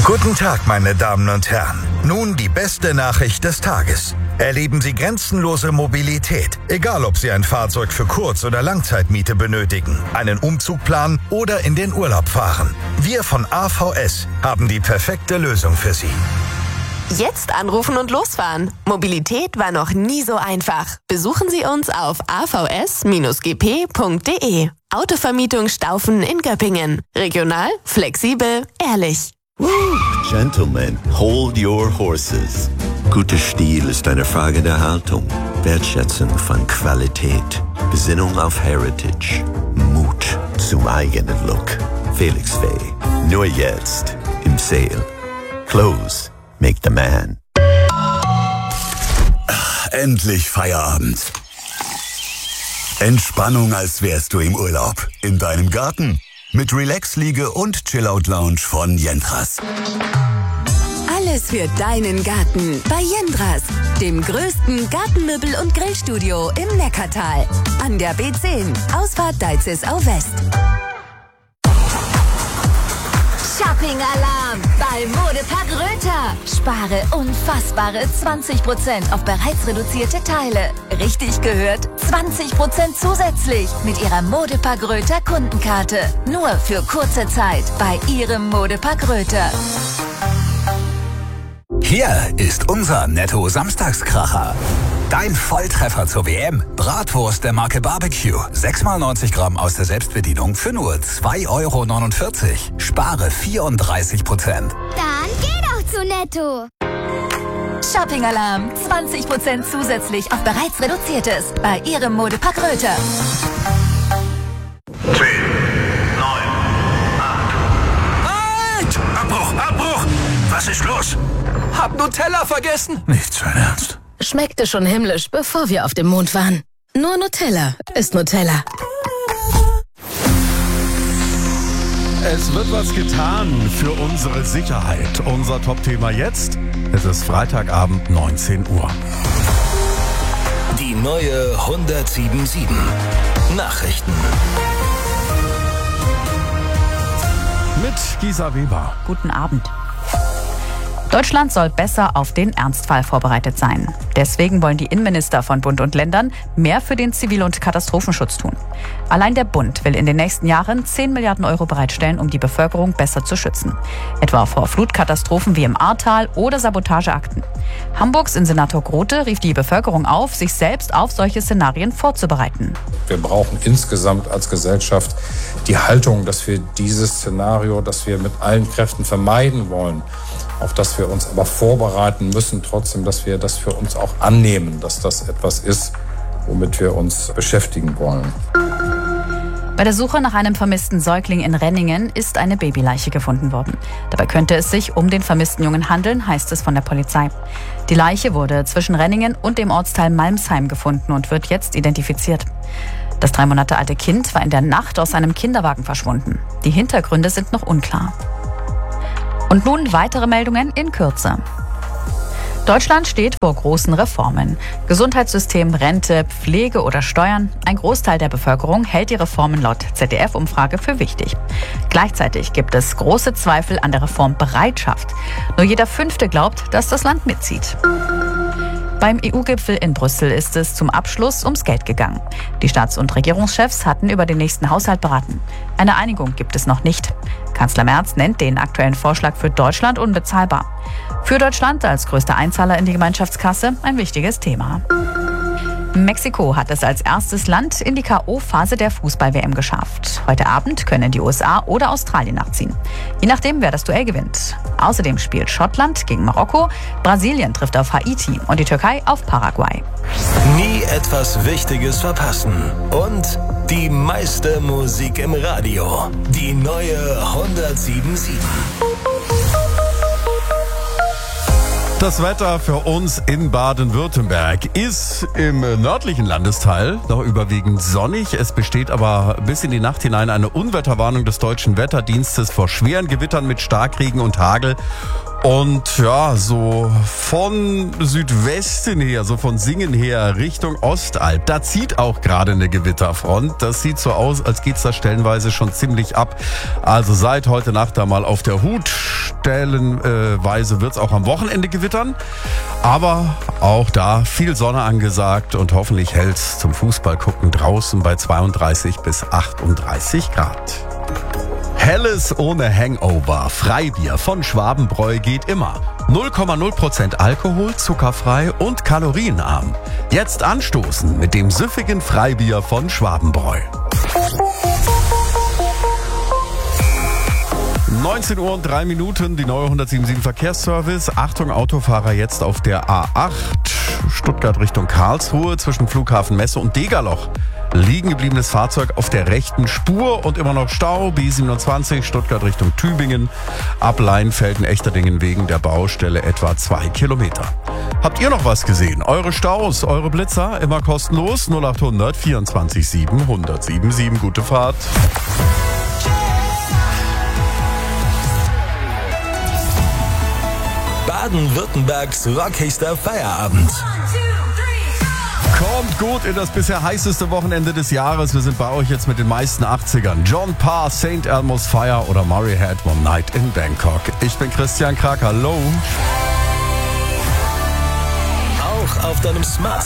Guten Tag, meine Damen und Herren. Nun die beste Nachricht des Tages. Erleben Sie grenzenlose Mobilität, egal ob Sie ein Fahrzeug für Kurz- oder Langzeitmiete benötigen, einen Umzug planen oder in den Urlaub fahren. Wir von AVS haben die perfekte Lösung für Sie. Jetzt anrufen und losfahren. Mobilität war noch nie so einfach. Besuchen Sie uns auf avs-gp.de. Autovermietung Staufen in Göppingen. Regional, flexibel, ehrlich. Gentlemen, hold your horses. Guter Stil ist eine Frage der Haltung, Wertschätzung von Qualität, Besinnung auf Heritage, Mut zum eigenen Look. Felix Faye, nur jetzt im Sale. Clothes make the man. Endlich Feierabend. Entspannung, als wärst du im Urlaub. In deinem Garten. Mit Relax-Liege und Chillout-Lounge von Jendras. Alles für deinen Garten bei Jendras, dem größten Gartenmöbel- und Grillstudio im Neckartal. An der B10, Ausfahrt Deizisau West. Shopping-Alarm bei Modepark Röther. Spare unfassbare 20% auf bereits reduzierte Teile. Richtig gehört, 20% zusätzlich mit Ihrer Modepark Röther Kundenkarte. Nur für kurze Zeit bei Ihrem Modepark Röther. Hier ist unser Netto-Samstagskracher. Dein Volltreffer zur WM. Bratwurst der Marke Barbecue. 6x90 Gramm aus der Selbstbedienung für nur 2,49 Euro. Spare 34%. Dann geh doch zu Netto. Shopping-Alarm. 20% zusätzlich auf bereits reduziertes bei Ihrem Modepark Röther. 10, 9, 8. Halt! Abbruch! Was ist los? Hab Nutella vergessen. Nicht sein Ernst. Schmeckte schon himmlisch, bevor wir auf dem Mond waren. Nur Nutella ist Nutella. Es wird was getan für unsere Sicherheit. Unser Top-Thema jetzt, es ist Freitagabend, 19 Uhr. Die neue 107.7 Nachrichten. Mit Gisa Weber. Guten Abend. Deutschland soll besser auf den Ernstfall vorbereitet sein. Deswegen wollen die Innenminister von Bund und Ländern mehr für den Zivil- und Katastrophenschutz tun. Allein der Bund will in den nächsten Jahren 10 Milliarden Euro bereitstellen, um die Bevölkerung besser zu schützen. Etwa vor Flutkatastrophen wie im Ahrtal oder Sabotageakten. Hamburgs Innensenator Grote rief die Bevölkerung auf, sich selbst auf solche Szenarien vorzubereiten. Wir brauchen insgesamt als Gesellschaft die Haltung, dass wir dieses Szenario, das wir mit allen Kräften vermeiden wollen, auf das wir uns aber vorbereiten müssen, trotzdem, dass wir das für uns auch annehmen, dass das etwas ist, womit wir uns beschäftigen wollen. Bei der Suche nach einem vermissten Säugling in Renningen ist eine Babyleiche gefunden worden. Dabei könnte es sich um den vermissten Jungen handeln, heißt es von der Polizei. Die Leiche wurde zwischen Renningen und dem Ortsteil Malmsheim gefunden und wird jetzt identifiziert. Das 3 Monate alte Kind war in der Nacht aus einem Kinderwagen verschwunden. Die Hintergründe sind noch unklar. Und nun weitere Meldungen in Kürze. Deutschland steht vor großen Reformen. Gesundheitssystem, Rente, Pflege oder Steuern. Ein Großteil der Bevölkerung hält die Reformen laut ZDF-Umfrage für wichtig. Gleichzeitig gibt es große Zweifel an der Reformbereitschaft. Nur jeder Fünfte glaubt, dass das Land mitzieht. Beim EU-Gipfel in Brüssel ist es zum Abschluss ums Geld gegangen. Die Staats- und Regierungschefs hatten über den nächsten Haushalt beraten. Eine Einigung gibt es noch nicht. Kanzler Merz nennt den aktuellen Vorschlag für Deutschland unbezahlbar. Für Deutschland als größter Einzahler in die Gemeinschaftskasse ein wichtiges Thema. Mexiko hat es als erstes Land in die K.O.-Phase der Fußball-WM geschafft. Heute Abend können die USA oder Australien nachziehen. Je nachdem, wer das Duell gewinnt. Außerdem spielt Schottland gegen Marokko, Brasilien trifft auf Haiti und die Türkei auf Paraguay. Nie etwas Wichtiges verpassen. Und die meiste Musik im Radio. Die neue 107.7. Das Wetter für uns in Baden-Württemberg ist im nördlichen Landesteil noch überwiegend sonnig. Es besteht aber bis in die Nacht hinein eine Unwetterwarnung des Deutschen Wetterdienstes vor schweren Gewittern mit Starkregen und Hagel. Und ja, so von Südwesten her, so von Singen her Richtung Ostalb, da zieht auch gerade eine Gewitterfront. Das sieht so aus, als geht's da stellenweise schon ziemlich ab. Also seid heute Nacht da mal auf der Hut. stellenweise wird es auch am Wochenende gewittern. Aber auch da viel Sonne angesagt und hoffentlich hält es zum Fußball gucken draußen bei 32 bis 38 Grad. Helles ohne Hangover. Freibier von Schwabenbräu geht immer. 0,0% Alkohol, zuckerfrei und kalorienarm. Jetzt anstoßen mit dem süffigen Freibier von Schwabenbräu. 19 Uhr und 3 Minuten, die neue 177 Verkehrsservice. Achtung, Autofahrer jetzt auf der A8, Stuttgart Richtung Karlsruhe, zwischen Flughafen Messe und Degerloch. Liegen gebliebenes Fahrzeug auf der rechten Spur und immer noch Stau. B27 Stuttgart Richtung Tübingen. Ab Leinfelden-Echterdingen wegen der Baustelle etwa 2 Kilometer. Habt ihr noch was gesehen? Eure Staus, eure Blitzer, immer kostenlos. 0800 24 7 1077. Gute Fahrt. Baden-Württembergs rockigster Feierabend. Kommt gut in das bisher heißeste Wochenende des Jahres. Wir sind bei euch jetzt mit den meisten 80ern. John Parr, St. Elmo's Fire oder Murray Head One Night in Bangkok. Ich bin Christian Krag, hallo. Auch auf deinem Smart